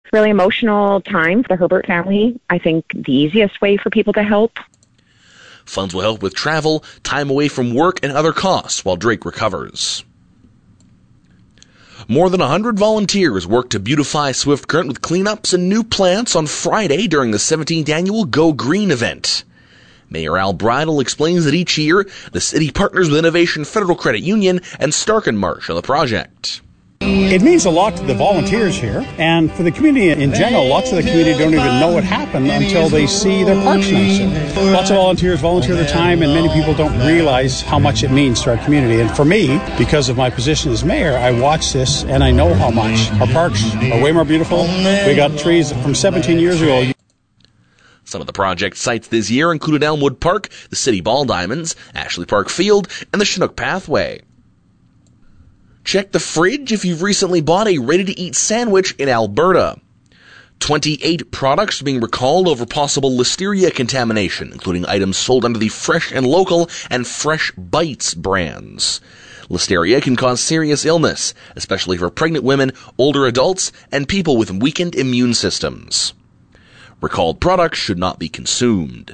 really emotional time for the Herbert family. I think the easiest way for people to help. Funds will help with travel, time away from work, and other costs while Drake recovers. More than 100 volunteers worked to beautify Swift Current with cleanups and new plants on Friday during the 17th annual Go Green event. Mayor Al Bridle explains that each year, the city partners with Innovation Federal Credit Union and Stark & Marsh on the project. It means a lot to the volunteers here, and for the community in general. Lots of the community don't even know what happened until they see their parks nicer. Lots of volunteers volunteer their time, and many people don't realize how much it means to our community. And for me, because of my position as mayor, I watch this and I know how much. Our parks are way more beautiful. We got trees from 17 years ago. Some of the project sites this year included Elmwood Park, the City Ball Diamonds, Ashley Park Field, and the Chinook Pathway. Check the fridge if you've recently bought a ready-to-eat sandwich in Alberta. 28 products are being recalled over possible listeria contamination, including items sold under the Fresh and Local and Fresh Bites brands. Listeria can cause serious illness, especially for pregnant women, older adults, and people with weakened immune systems. Recalled products should not be consumed.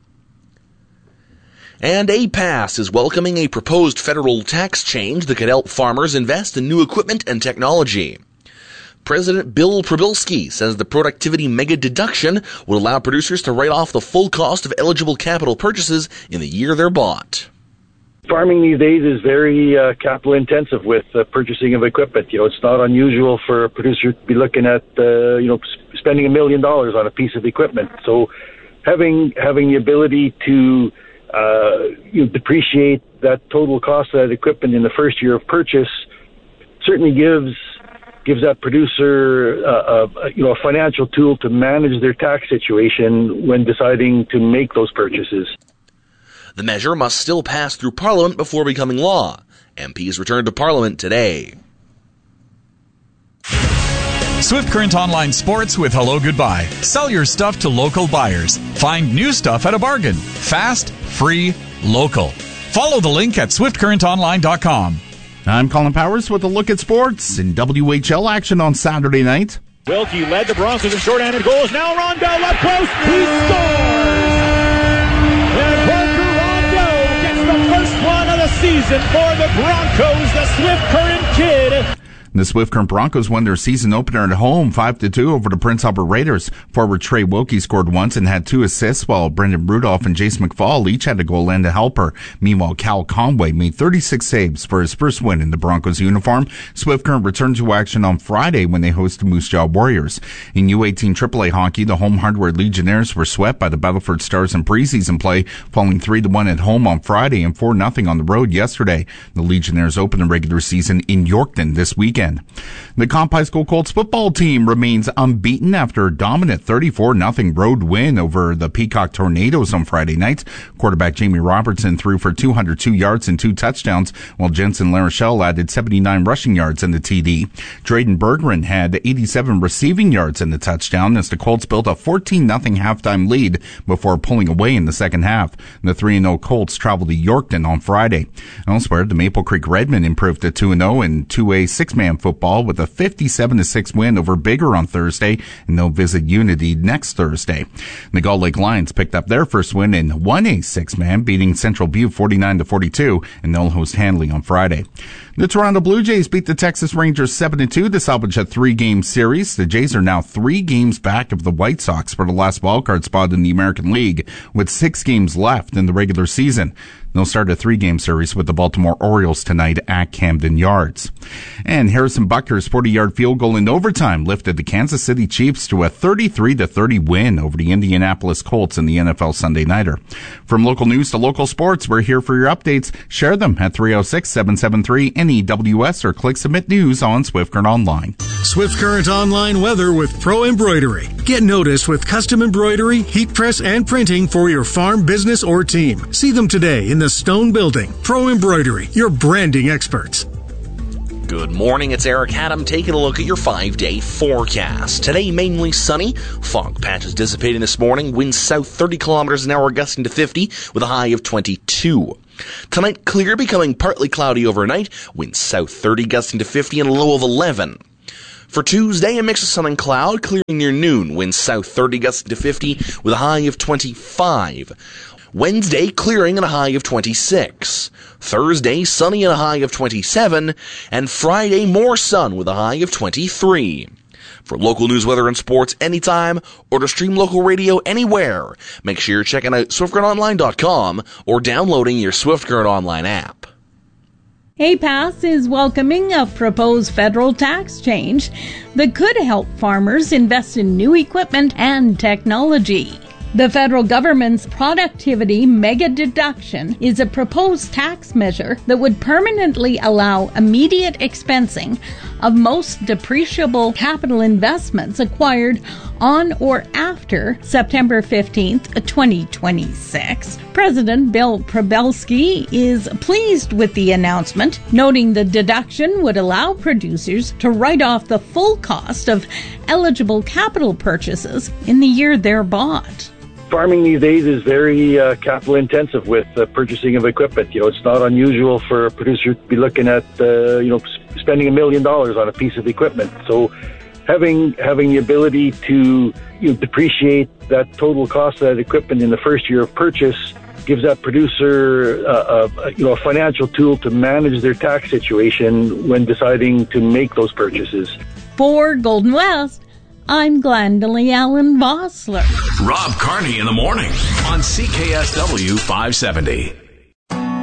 And APAS is welcoming a proposed federal tax change that could help farmers invest in new equipment and technology. President Bill Przybylski says the productivity mega deduction will allow producers to write off the full cost of eligible capital purchases in the year they're bought. Farming these days is very capital intensive with purchasing of equipment. It's not unusual for a producer to be looking at, spending $1 million on a piece of equipment. So having the ability to depreciate that total cost of that equipment in the first year of purchase certainly gives that producer a financial tool to manage their tax situation when deciding to make those purchases. The measure must still pass through Parliament before becoming law. MPs return to Parliament today. Swift Current Online Sports with Hello Goodbye. Sell your stuff to local buyers. Find new stuff at a bargain. Fast, free, local. Follow the link at swiftcurrentonline.com. I'm Colin Powers with a look at sports in WHL action on Saturday night. Wilkie led the Broncos in short-handed goals. Now Rondeau left post. He scores! And Parker Rondeau gets the first one of the season for the Broncos, the Swift Current kid. The Swift Current Broncos won their season opener at home 5-2 over the Prince Albert Raiders. Forward Trey Wilkie scored once and had 2 assists, while Brendan Rudolph and Jace McFall each had a goal and a helper. Meanwhile, Cal Conway made 36 saves for his first win in the Broncos uniform. Swift Current returned to action on Friday when they host the Moose Jaw Warriors. In U18 AAA hockey, the home Hardware Legionnaires were swept by the Battleford Stars in preseason play, falling 3-1 at home on Friday and 4-0 on the road yesterday. The Legionnaires open the regular season in Yorkton this weekend. The Comp High School Colts football team remains unbeaten after a dominant 34-0 road win over the Peacock Tornadoes on Friday night. Quarterback Jamie Robertson threw for 202 yards and 2 touchdowns, while Jensen Larochelle added 79 rushing yards in the TD. Drayden Bergeron had 87 receiving yards in the touchdown as the Colts built a 14-0 halftime lead before pulling away in the second half. The 3-0 Colts traveled to Yorkton on Friday. Elsewhere, the Maple Creek Redmen improved to 2-0 in 2A six-man football with a 57-6 win over Bigger on Thursday, and they'll visit Unity next Thursday. The Gull Lake Lions picked up their first win in 1A six-man, beating Central View 49-42, and they'll host Handley on Friday. The Toronto Blue Jays beat the Texas Rangers 7-2 to salvage a 3-game series. The Jays are now 3 games back of the White Sox for the last wildcard spot in the American League, with 6 games left in the regular season. They'll start a 3-game series with the Baltimore Orioles tonight at Camden Yards. And Harrison Butker's 40-yard field goal in overtime lifted the Kansas City Chiefs to a 33-30 win over the Indianapolis Colts in the NFL Sunday Nighter. From local news to local sports, we're here for your updates. Share them at 306-773-NEWS or click Submit News on Swift Current Online. Swift Current Online weather with Pro Embroidery. Get noticed with custom embroidery, heat press, and printing for your farm, business, or team. See them today in the Stone Building. Pro Embroidery, your branding experts. Good morning, it's Eric Adam taking a look at your 5-day forecast. Today, mainly sunny. Fog patches dissipating this morning. Winds south 30 kilometers an hour, gusting to 50 with a high of 22. Tonight, clear, becoming partly cloudy overnight. Winds south 30, gusting to 50 and a low of 11. For Tuesday, a mix of sun and cloud, clearing near noon. Winds south 30, gusting to 50, with a high of 25. Wednesday, clearing and a high of 26. Thursday, sunny and a high of 27. And Friday, more sun with a high of 23. For local news, weather, and sports anytime, or to stream local radio anywhere, make sure you're checking out SwiftCurrentOnline.com or downloading your Swift Current Online app. APAS is welcoming a proposed federal tax change that could help farmers invest in new equipment and technology. The federal government's productivity mega deduction is a proposed tax measure that would permanently allow immediate expensing of most depreciable capital investments acquired on or after September 15th, 2026. President Bill Probelski is pleased with the announcement, noting the deduction would allow producers to write off the full cost of eligible capital purchases in the year they're bought. Farming these days is very capital intensive with purchasing of equipment. It's not unusual for a producer to be looking at spending $1 million on a piece of equipment. So having the ability to depreciate that total cost of that equipment in the first year of purchase gives that producer a financial tool to manage their tax situation when deciding to make those purchases. For Golden West, I'm Glendalee Allen Vossler. Rob Carney in the morning on CKSW 570.